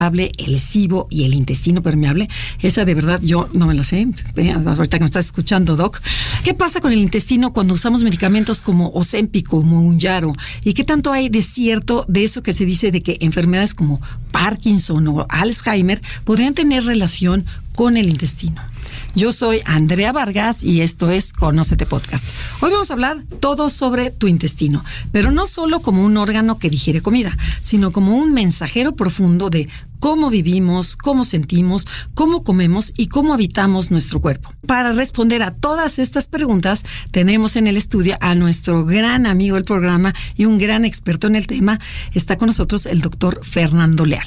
el SIBO y el intestino permeable. Esa de verdad yo no me la sé. Ahorita que me estás escuchando, Doc. ¿Qué pasa con el intestino cuando usamos medicamentos como Ozempic, como Mounjaro? ¿Y qué tanto hay de cierto de eso que se dice de que enfermedades como Parkinson o Alzheimer podrían tener relación con el intestino? Yo soy Andrea Vargas y esto es Conócete Podcast. Hoy vamos a hablar todo sobre tu intestino, pero no solo como un órgano que digiere comida, sino como un mensajero profundo de cómo vivimos, cómo sentimos, cómo comemos y cómo habitamos nuestro cuerpo. Para responder a todas estas preguntas, tenemos en el estudio a nuestro gran amigo del programa y un gran experto en el tema. Está con nosotros el doctor Fernando Leal.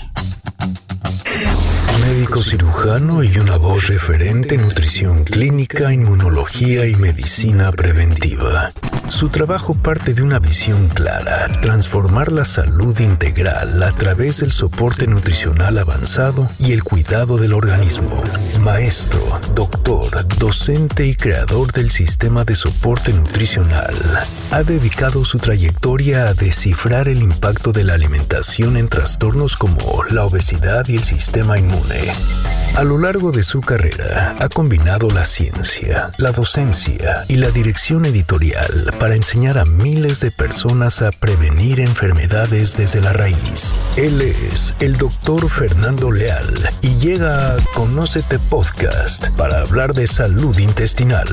Médico cirujano y una voz referente en nutrición clínica, inmunología y medicina preventiva. Su trabajo parte de una visión clara: transformar la salud integral a través del soporte nutricional avanzado y el cuidado del organismo. Maestro, doctor, docente y creador del sistema de soporte nutricional. Ha dedicado su trayectoria a descifrar el impacto de la alimentación en trastornos como la obesidad y el sistema inmune. A lo largo de su carrera, ha combinado la ciencia, la docencia y la dirección editorial para enseñar a miles de personas a prevenir enfermedades desde la raíz. Él es el doctor Fernando Leal y llega a Conócete Podcast para hablar de salud intestinal.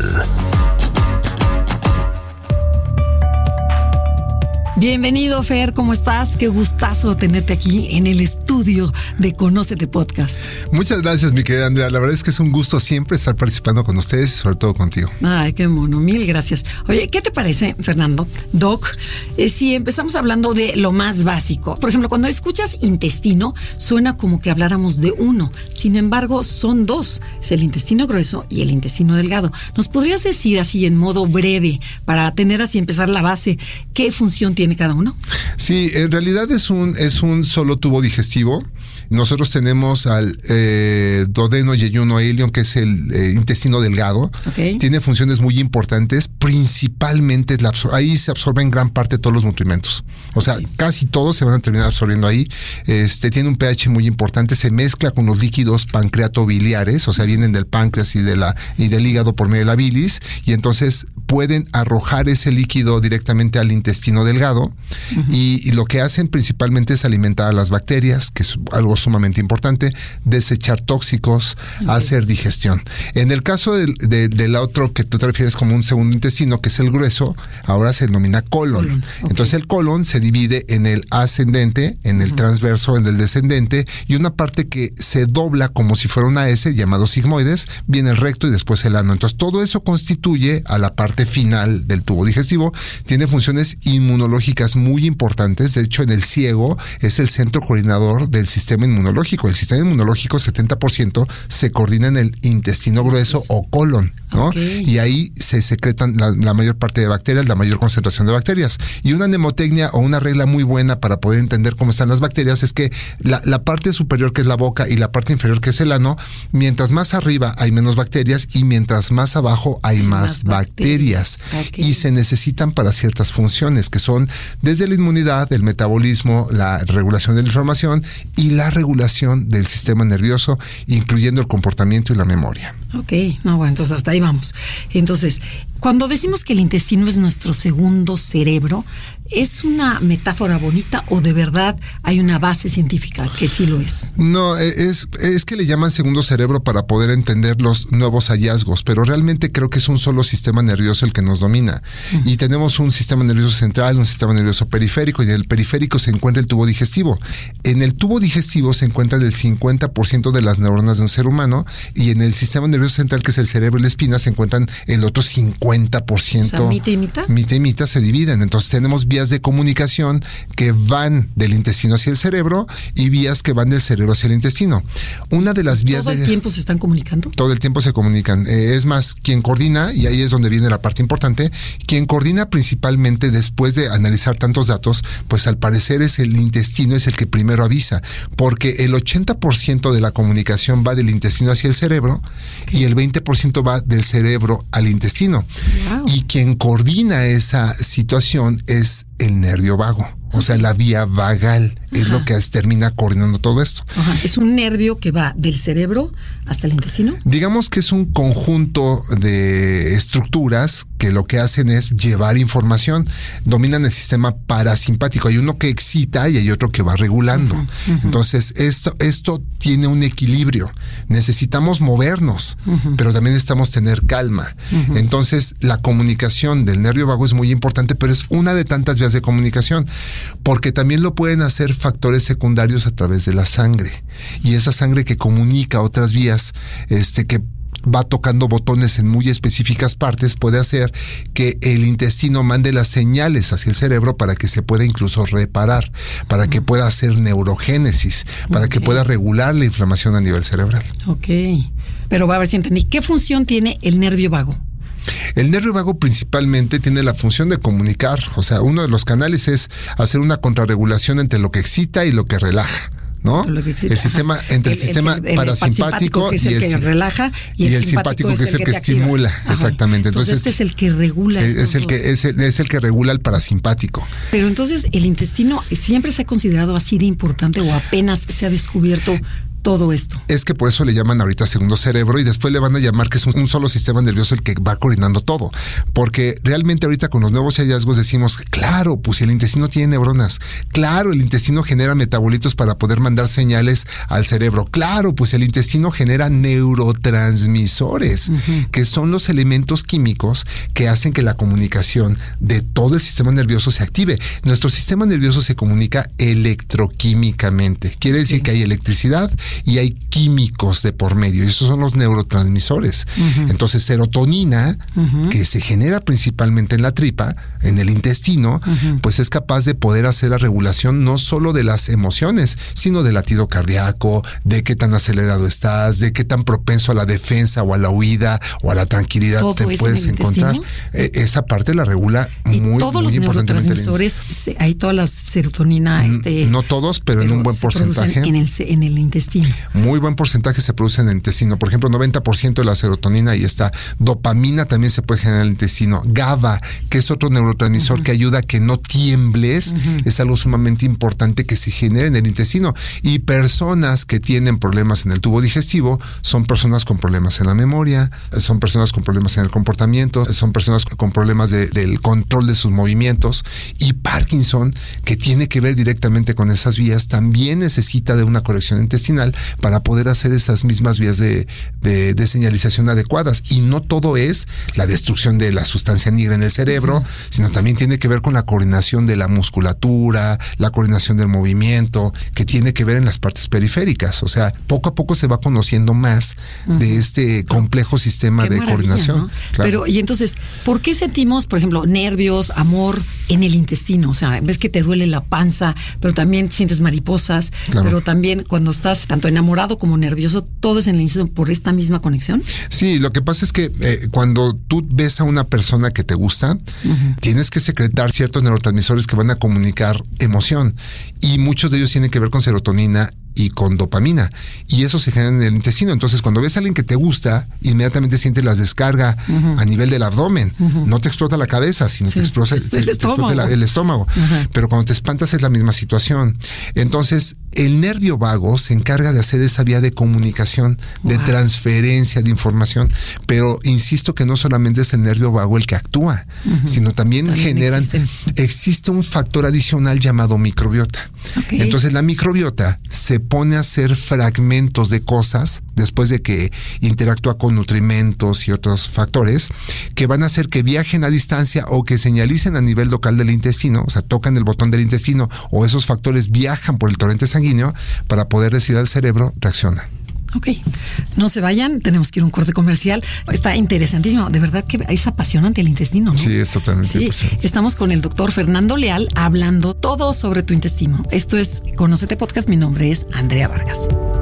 Bienvenido, Fer, ¿cómo estás? Qué gustazo tenerte aquí en el estudio de Conócete Podcast. Muchas gracias, mi querida Andrea. La verdad es que es un gusto siempre estar participando con ustedes y sobre todo contigo. Ay, qué mono, mil gracias. Oye, ¿qué te parece, Fernando, Doc, si empezamos hablando de lo más básico? Por ejemplo, cuando escuchas intestino, suena como que habláramos de uno. Sin embargo, son dos. Es el intestino grueso y el intestino delgado. ¿Nos podrías decir así en modo breve, para tener así empezar la base, qué función tiene cada uno? Sí, en realidad es un solo tubo digestivo. Nosotros tenemos al duodeno yeyuno ileum, que es el intestino delgado. Okay. Tiene funciones muy importantes, principalmente ahí se absorben gran parte de todos los nutrimentos. O sea, okay, casi todos se van a terminar absorbiendo ahí. Tiene un pH muy importante, se mezcla con los líquidos pancreatobiliares, o sea, vienen del páncreas y del hígado por medio de la bilis, y entonces pueden arrojar ese líquido directamente al intestino delgado. Uh-huh. Y lo que hacen principalmente es alimentar a las bacterias, que es algo sumamente importante, desechar tóxicos, okay, hacer digestión. En el caso del otro que tú te refieres como un segundo intestino, que es el grueso, ahora se denomina colon. Okay. Entonces el colon se divide en el ascendente, en el transverso, en el descendente, y una parte que se dobla como si fuera una S, llamado sigmoides, viene el recto y después el ano. Entonces todo eso constituye a la parte final del tubo digestivo. Tiene funciones inmunológicas muy importantes. De hecho, en el ciego es el centro coordinador del sistema inmunológico. El sistema inmunológico, 70% se coordina en el intestino grueso o colon, ¿no? Okay. Y ahí se secretan la mayor parte de bacterias, la mayor concentración de bacterias. Y una mnemotecnia o una regla muy buena para poder entender cómo están las bacterias es que la parte superior, que es la boca, y la parte inferior, que es el ano, mientras más arriba hay menos bacterias y mientras más abajo hay más bacterias. Okay. Y se necesitan para ciertas funciones que son desde la inmunidad, el metabolismo, la regulación de la inflamación y la regulación del sistema nervioso, incluyendo el comportamiento y la memoria. Ok, no, bueno, entonces hasta ahí vamos. Entonces, cuando decimos que el intestino es nuestro segundo cerebro, ¿es una metáfora bonita o de verdad hay una base científica que sí lo es? No, es que le llaman segundo cerebro para poder entender los nuevos hallazgos, pero realmente creo que es un solo sistema nervioso el que nos domina. Uh-huh. Y tenemos un sistema nervioso central, un sistema nervioso periférico, y en el periférico se encuentra el tubo digestivo. En el tubo digestivo se encuentran el 50% de las neuronas de un ser humano, y en el sistema nervioso central, que es el cerebro y la espina, se encuentran el otro 50%. O sea, mitad y mitad. Mitad y mitad se dividen. Entonces tenemos vías de comunicación que van del intestino hacia el cerebro y vías que van del cerebro hacia el intestino. Una de las vías... ¿Todo el tiempo se están comunicando? Todo el tiempo se comunican. Es más, quien coordina, y ahí es donde viene la parte importante, quien coordina principalmente después de analizar tantos datos, pues al parecer es el intestino, es el que primero avisa, porque el 80% de la comunicación va del intestino hacia el cerebro, okay, y el 20% va del cerebro al intestino. Wow. Y quien coordina esa situación es el nervio vago, o sea, la vía vagal. es lo que termina coordinando todo esto. Ajá. ¿Es un nervio que va del cerebro hasta el intestino? Digamos que es un conjunto de estructuras que lo que hacen es llevar información. Dominan el sistema parasimpático. Hay uno que excita y hay otro que va regulando. Entonces, esto tiene un equilibrio. Necesitamos movernos, pero también necesitamos tener calma. Entonces, la comunicación del nervio vago es muy importante, pero es una de tantas vías de comunicación, porque también lo pueden hacer factores secundarios a través de la sangre. Y esa sangre que comunica otras vías, que va tocando botones en muy específicas partes, puede hacer que el intestino mande las señales hacia el cerebro para que se pueda incluso reparar, para que pueda hacer neurogénesis, para que pueda regular la inflamación a nivel cerebral. Ok, pero va a ver si entendí. ¿Qué función tiene el nervio vago? El nervio vago principalmente tiene la función de comunicar, o sea, uno de los canales es hacer una contrarregulación entre lo que excita y lo que relaja, ¿no? El sistema, entre el sistema parasimpático que es el que relaja y el simpático que es el que estimula. Ajá. Exactamente. Entonces este es el que regula. Es el que regula el parasimpático. Pero entonces el intestino siempre se ha considerado así de importante o apenas se ha descubierto todo esto. Es que por eso le llaman ahorita segundo cerebro y después le van a llamar que es un solo sistema nervioso el que va coordinando todo. Porque realmente ahorita con los nuevos hallazgos decimos, claro, pues si el intestino tiene neuronas, claro, el intestino genera metabolitos para poder mandar señales al cerebro, claro, pues el intestino genera neurotransmisores, que son los elementos químicos que hacen que la comunicación de todo el sistema nervioso se active. Nuestro sistema nervioso se comunica electroquímicamente. Quiere decir que hay electricidad y hay químicos de por medio, y esos son los neurotransmisores. Entonces, serotonina, que se genera principalmente en la tripa, en el intestino, pues es capaz de poder hacer la regulación no solo de las emociones, sino del latido cardíaco, de qué tan acelerado estás, de qué tan propenso a la defensa o a la huida o a la tranquilidad te puedes encontrar. Esa parte la regula muy, todos los neurotransmisores, hay toda la serotonina. No todos, pero en un buen porcentaje. En el intestino. Muy buen porcentaje se produce en el intestino. Por ejemplo, 90% de la serotonina ahí está. Dopamina también se puede generar en el intestino. GABA, que es otro neurotransmisor que ayuda a que no tiembles, es algo sumamente importante que se genere en el intestino. Y personas que tienen problemas en el tubo digestivo son personas con problemas en la memoria, son personas con problemas en el comportamiento, son personas con problemas del control de sus movimientos. Y Parkinson, que tiene que ver directamente con esas vías, también necesita de una corrección intestinal para poder hacer esas mismas vías de señalización adecuadas. Y no todo es la destrucción de la sustancia negra en el cerebro, sino también tiene que ver con la coordinación de la musculatura, la coordinación del movimiento, que tiene que ver en las partes periféricas. O sea, poco a poco se va conociendo más de este complejo sistema de coordinación. ¿No? Claro. Pero, y entonces, ¿por qué sentimos, por ejemplo, nervios, amor en el intestino? O sea, ves que te duele la panza, pero también sientes mariposas, pero también cuando estás tanto enamorado como nervioso, todo es en el intestino por esta misma conexión. Sí, lo que pasa es que cuando tú ves a una persona que te gusta, tienes que secretar ciertos neurotransmisores que van a comunicar emoción, y muchos de ellos tienen que ver con serotonina y con dopamina, y eso se genera en el intestino. Entonces, cuando ves a alguien que te gusta, inmediatamente sientes las descargas a nivel del abdomen. No te explota la cabeza, sino te explota el estómago. Pero cuando te espantas es la misma situación. Entonces, el nervio vago se encarga de hacer esa vía de comunicación, de transferencia de información. Pero insisto que no solamente es el nervio vago el que actúa, sino también existe un factor adicional llamado microbiota. Entonces, la microbiota se pone a hacer fragmentos de cosas después de que interactúa con nutrimentos y otros factores que van a hacer que viajen a distancia o que señalicen a nivel local del intestino, o sea, tocan el botón del intestino, o esos factores viajan por el torrente sanguíneo para poder decir al cerebro, reacciona. Ok, no se vayan, tenemos que ir a un corte comercial. Está interesantísimo, de verdad que es apasionante el intestino, ¿no? Sí, es totalmente impresionante. Estamos con el doctor Fernando Leal hablando todo sobre tu intestino. Esto es Conócete Podcast, mi nombre es Andrea Vargas.